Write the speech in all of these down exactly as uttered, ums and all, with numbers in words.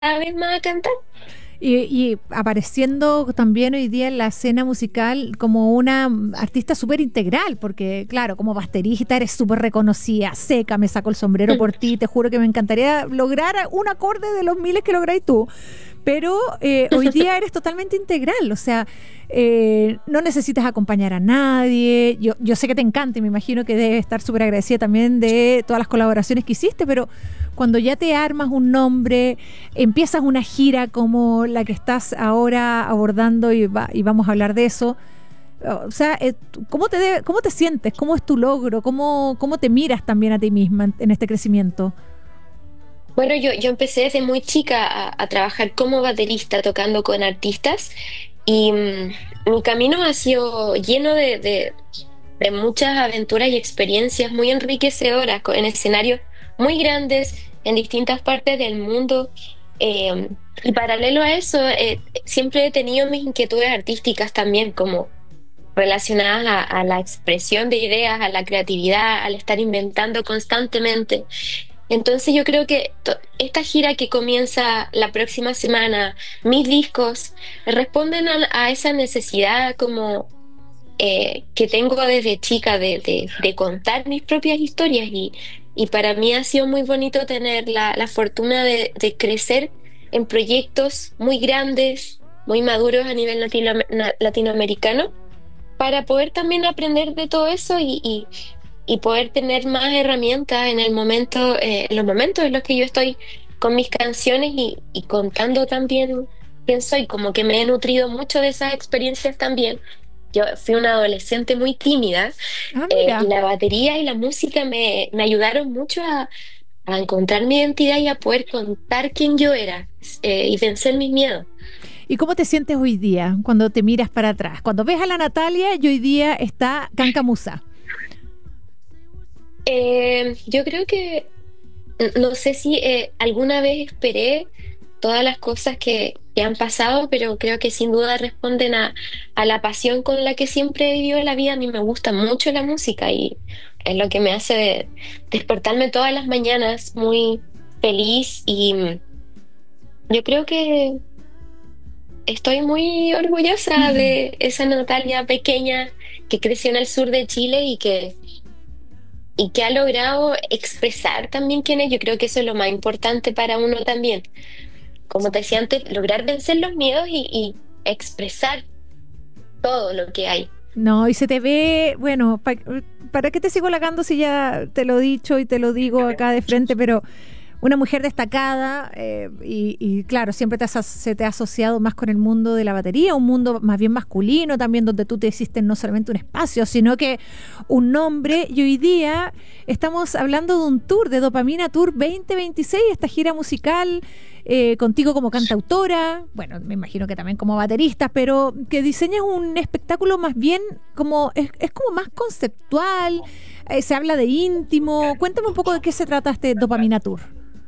vez más a cantar. Y, y apareciendo también hoy día en la escena musical como una artista súper integral, porque claro, como baterista eres súper reconocida, seca, me saco el sombrero por ti, te juro que me encantaría lograr un acorde de los miles que lográis tú, pero eh, hoy día eres totalmente integral, o sea, eh, no necesitas acompañar a nadie, yo, yo sé que te encanta y me imagino que debes estar súper agradecida también de todas las colaboraciones que hiciste, pero cuando ya te armas un nombre, empiezas una gira como la que estás ahora abordando y, va, y vamos a hablar de eso. O sea, eh, ¿cómo te, debe, cómo te sientes? ¿Cómo es tu logro? ¿Cómo, cómo te miras también a ti misma en, en este crecimiento? Bueno, yo, yo empecé desde muy chica a, a trabajar como baterista, tocando con artistas, y mm, mi camino ha sido lleno de, de, de muchas aventuras y experiencias muy enriquecedoras co- en escenarios muy grandes en distintas partes del mundo. Eh, y paralelo a eso, eh, siempre he tenido mis inquietudes artísticas también, como relacionadas a, a la expresión de ideas, a la creatividad, al estar inventando constantemente. Entonces yo creo que to- esta gira que comienza la próxima semana, mis discos, responden a, a esa necesidad como eh, que tengo desde chica de, de- de contar mis propias historias, y, y para mí ha sido muy bonito tener la, la fortuna de, de crecer en proyectos muy grandes, muy maduros a nivel latino- na- latinoamericano, para poder también aprender de todo eso y, y- y poder tener más herramientas en el momento, eh, en los momentos en los que yo estoy con mis canciones y, y contando también quién soy, como que me he nutrido mucho de esas experiencias también. Yo fui una adolescente muy tímida, Ah, eh, y mira. la batería y la música me, me ayudaron mucho a, a encontrar mi identidad y a poder contar quién yo era, eh, y vencer mis miedos. ¿Y cómo te sientes hoy día cuando te miras para atrás? Cuando ves a la Natalia y hoy día está Cancamusa. Eh, yo creo que no sé si eh, alguna vez esperé todas las cosas que, que han pasado, pero creo que sin duda responden a, a la pasión con la que siempre he vivido la vida. A mí me gusta mucho la música y es lo que me hace despertarme todas las mañanas muy feliz, y mm, yo creo que estoy muy orgullosa de esa Natalia pequeña que creció en el sur de Chile y que y que ha logrado expresar también quién es. Yo creo que eso es lo más importante para uno también. Como te decía antes, lograr vencer los miedos y, y expresar todo lo que hay. No, y se te ve, bueno, pa- ¿para qué te sigo halagando si ya te lo he dicho y te lo digo acá de frente? Pero una mujer destacada, eh, y, y claro, siempre te has, se te ha asociado más con el mundo de la batería, un mundo más bien masculino también, donde tú te hiciste no solamente un espacio, sino que un nombre. Y hoy día estamos hablando de un tour, de Dopamina Tour veinte veintiséis, esta gira musical, eh, contigo como cantautora, bueno, me imagino que también como baterista, pero que diseñas un espectáculo más bien como, es, es como más conceptual, eh, se habla de íntimo. Cuéntame un poco de qué se trata este Dopamina Tour.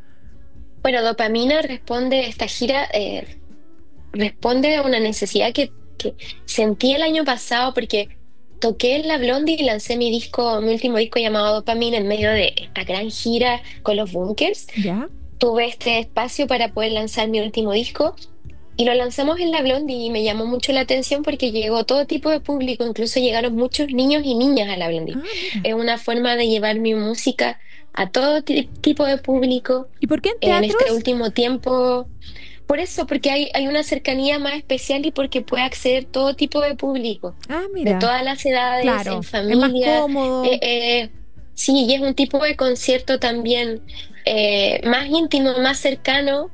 Bueno, Dopamina responde, esta gira eh, responde a una necesidad que, que sentí el año pasado, porque toqué en la Blondie y lancé mi disco, mi último disco llamado Dopamina en medio de esta gran gira con los Bunkers. ¿Ya? Tuve este espacio para poder lanzar mi último disco. Y lo lanzamos en la Blondie y me llamó mucho la atención porque llegó todo tipo de público, incluso llegaron muchos niños y niñas a la Blondie. Ah, mira. Es una forma de llevar mi música a todo ti- tipo de público ¿Y por qué en en este teatros? último tiempo. Por eso, porque hay, hay una cercanía más especial y porque puede acceder todo tipo de público, Ah, de mira, todas las edades, en claro, es más familia. eh, cómodo. eh, sí, y es un tipo de concierto también eh, más íntimo, más cercano,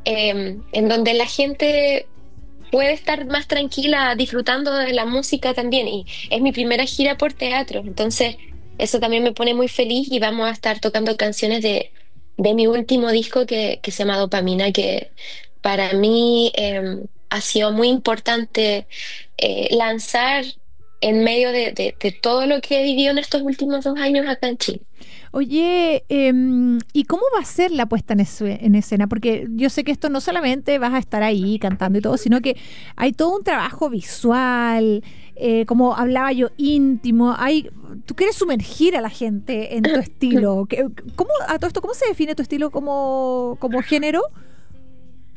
eh, en donde la gente puede estar más tranquila disfrutando de la música también. Y es mi primera gira por teatro, entonces eso también me pone muy feliz, y vamos a estar tocando canciones de, de mi último disco que, que se llama Dopamina, que para mí eh, ha sido muy importante eh, lanzar en medio de, de, de todo lo que he vivido en estos últimos dos años acá en Chile. Oye, em, ¿y cómo va a ser la puesta en, esce- en escena? Porque yo sé que esto no solamente vas a estar ahí cantando y todo, sino que hay todo un trabajo visual, eh, como hablaba yo, íntimo. Hay, tú quieres sumergir a la gente en tu estilo. ¿Qué- ¿Cómo, a todo esto, cómo se define tu estilo como, como género?